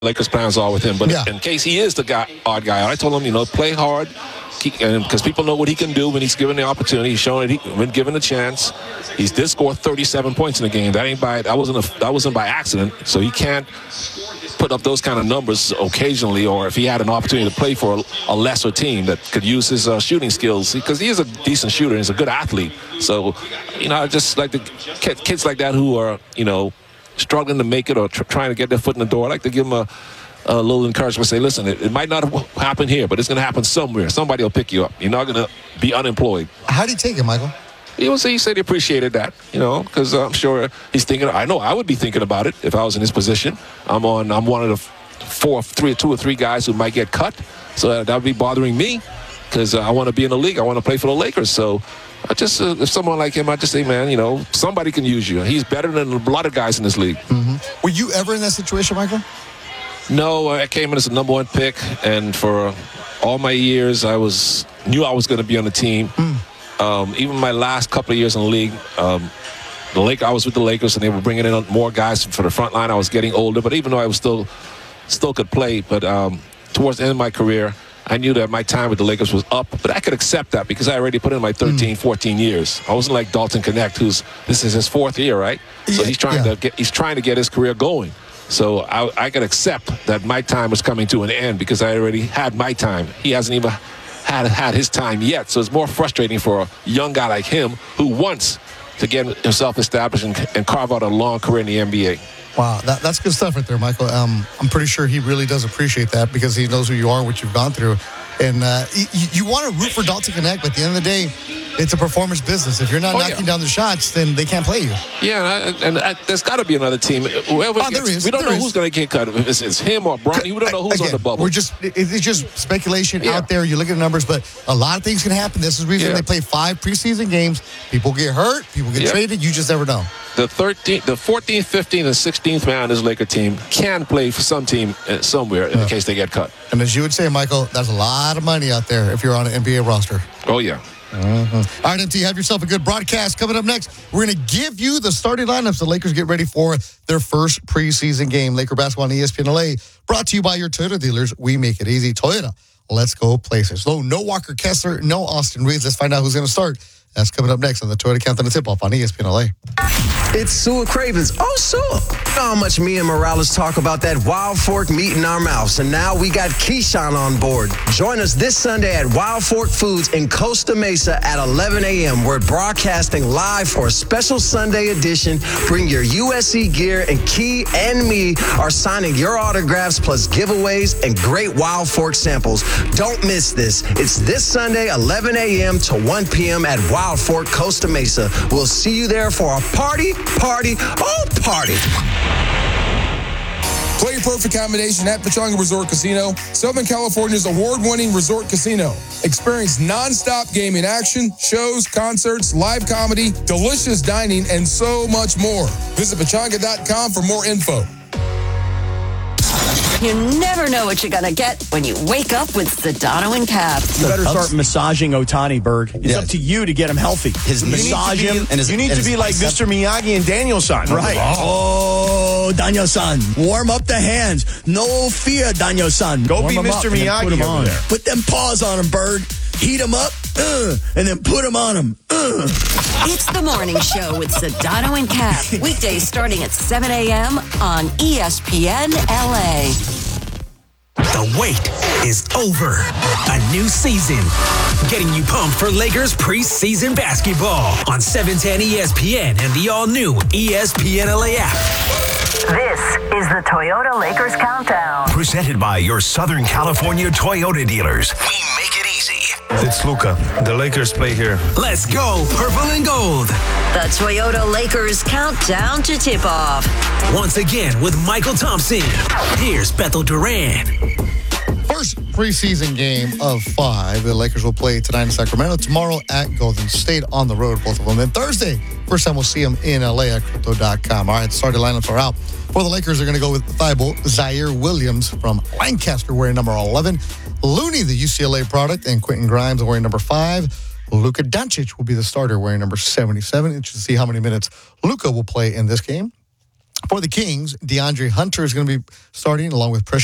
Lakers' plans are with him. But Yeah. in case he is the odd guy, I told him, play hard, because people know what he can do when he's given the opportunity. He's shown it. When given a chance, he did score 37 points in the game. That wasn't by accident. So he can't put up those kind of numbers occasionally, or if he had an opportunity to play for a lesser team that could use his shooting skills, because he is a decent shooter and he's a good athlete. So, I just like the kids like that who are, struggling to make it or trying to get their foot in the door. I like to give them a little encouragement. Say, listen, it might not happen here, but it's going to happen somewhere. Somebody will pick you up. You're not going to be unemployed. How do you take it, Michael? He said he appreciated that, because I'm sure he's thinking. I know I would be thinking about it if I was in his position. I'm one of the two or three guys who might get cut, so that would be bothering me, because I want to be in the league. I want to play for the Lakers. So I just, if someone like him, I just say, man, somebody can use you. He's better than a lot of guys in this league. Mm-hmm. Were you ever in that situation, Michael? No, I came in as the number one pick, and for all my years, I knew I was going to be on the team. Even my last couple of years in the league, I was with the Lakers, and they were bringing in more guys for the front line. I was getting older, but even though I was still could play, but towards the end of my career, I knew that my time with the Lakers was up, but I could accept that because I already put in my 13, 14 years. I wasn't like Dalton Connect, this is his fourth year, right? So he's trying to get his career going. So I could accept that my time was coming to an end because I already had my time. He hasn't even had his time yet. So it's more frustrating for a young guy like him who wants to get himself established and carve out a long career in the NBA. Wow, that's good stuff right there, Michael. I'm pretty sure he really does appreciate that because he knows who you are and what you've gone through. And you want to root for Dalton Connect, but at the end of the day, it's a performance business. If you're not knocking down the shots, then they can't play you. Yeah, and there's got to be another team. We don't know who's going to get cut. If it's him or Bronny, we don't know who's on the bubble. It's just speculation out there. You look at the numbers, but a lot of things can happen. This is the reason they play 5 preseason games. People get hurt. People get traded. You just never know. The 14th, 15th, and 16th man on this Laker team can play for some team somewhere in case they get cut. And as you would say, Michael, that's a lot of money out there if you're on an NBA roster. Oh, yeah. All right, MT, have yourself a good broadcast. Coming up next, we're going to give you the starting lineups. The Lakers get ready for their first preseason game. Laker basketball on ESPN LA, brought to you by your Toyota dealers. We make it easy. Toyota, let's go places. No Walker Kessler, no Austin Reeves. Let's find out who's going to start. That's coming up next on the Toyota Countdown to Tip-Off on ESPN LA. It's Sua Cravens. Oh, Sua. You know how much me and Morales talk about that Wild Fork meat in our mouths, and now we got Keyshawn on board. Join us this Sunday at Wild Fork Foods in Costa Mesa at 11 a.m. We're broadcasting live for a special Sunday edition. Bring your USC gear, and Key and me are signing your autographs plus giveaways and great Wild Fork samples. Don't miss this. It's this Sunday, 11 a.m. to 1 p.m. at Wild Fork, Costa Mesa. We'll see you there for a party. Play your perfect combination at Pechanga Resort Casino, Southern California's award-winning resort casino. Experience non-stop gaming action, shows, concerts, live comedy, delicious dining, and so much more. Visit Pechanga.com for more info. You never know what you're going to get when you wake up with Sedano and Cap. You better start massaging Otani, Berg. It's up to you to get him healthy. Massage him. You need to be like Mr. Miyagi and Daniel-san. Right. Oh, Daniel-san. Warm up the hands. No fear, Daniel-san. Go be Mr. Miyagi over there. Put them paws on him, Berg. Heat him up, and then put him on him. It's the morning show with Sedano and Cap. Weekdays starting at 7 a.m. on ESPN LA. The wait is over. A new season. Getting you pumped for Lakers preseason basketball on 710 ESPN and the all-new ESPN LA app. This is the Toyota Lakers Countdown. Presented by your Southern California Toyota dealers. We make it easy. It's Luka. The Lakers play here. Let's go, purple and gold. The Toyota Lakers Countdown to Tip-Off. Once again with Michael Thompson. Here's Bethel Duran. First preseason game of 5. The Lakers will play tonight in Sacramento, tomorrow at Golden State on the road, both of them. Then Thursday, first time we'll see them in LA at Crypto.com. All right, starting lineups are out. For the Lakers, they're going to go with Thibault, Zaire Williams from Lancaster wearing number 11, Looney, the UCLA product, and Quentin Grimes wearing number 5. Luka Doncic will be the starter wearing number 77. Interesting to see how many minutes Luka will play in this game. For the Kings, DeAndre Hunter is going to be starting along with Precious